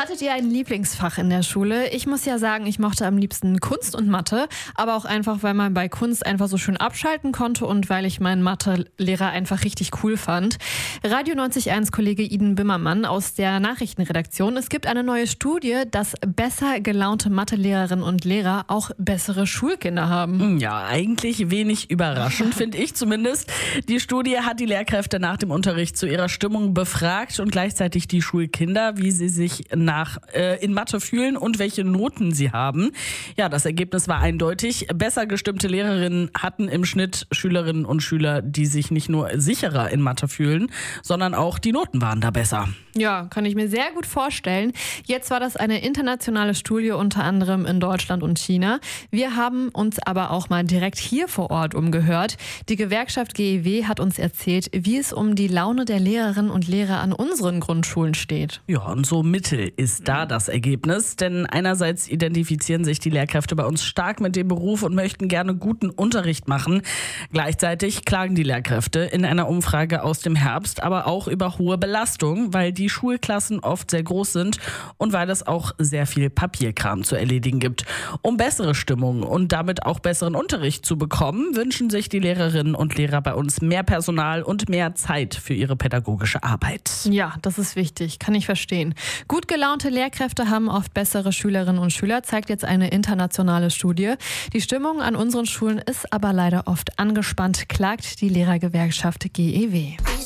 Hattet ihr ein Lieblingsfach in der Schule? Ich muss ja sagen, ich mochte am liebsten Kunst und Mathe, aber auch einfach, weil man bei Kunst einfach so schön abschalten konnte und weil ich meinen Mathelehrer einfach richtig cool fand. Radio 90.1 Kollege Iden Bimmermann aus der Nachrichtenredaktion. Es gibt eine neue Studie, dass besser gelaunte Mathelehrerinnen und Lehrer auch bessere Schulkinder haben. Ja, eigentlich wenig überraschend, finde ich zumindest. Die Studie hat die Lehrkräfte nach dem Unterricht zu ihrer Stimmung befragt und gleichzeitig die Schulkinder, wie sie sich in Mathe fühlen und welche Noten sie haben. Ja, das Ergebnis war eindeutig. Besser gestimmte Lehrerinnen hatten im Schnitt Schülerinnen und Schüler, die sich nicht nur sicherer in Mathe fühlen, sondern auch die Noten waren da besser. Ja, kann ich mir sehr gut vorstellen. Jetzt war das eine internationale Studie, unter anderem in Deutschland und China. Wir haben uns aber auch mal direkt hier vor Ort umgehört. Die Gewerkschaft GEW hat uns erzählt, wie es um die Laune der Lehrerinnen und Lehrer an unseren Grundschulen steht. Ja, und so mittel ist da das Ergebnis, denn einerseits identifizieren sich die Lehrkräfte bei uns stark mit dem Beruf und möchten gerne guten Unterricht machen. Gleichzeitig klagen die Lehrkräfte in einer Umfrage aus dem Herbst aber auch über hohe Belastung, weil die Schulklassen oft sehr groß sind und weil es auch sehr viel Papierkram zu erledigen gibt. Um bessere Stimmung und damit auch besseren Unterricht zu bekommen, wünschen sich die Lehrerinnen und Lehrer bei uns mehr Personal und mehr Zeit für ihre pädagogische Arbeit. Ja, das ist wichtig, kann ich verstehen. Gut gelaunte Lehrkräfte haben oft bessere Schülerinnen und Schüler, zeigt jetzt eine internationale Studie. Die Stimmung an unseren Schulen ist aber leider oft angespannt, klagt die Lehrergewerkschaft GEW.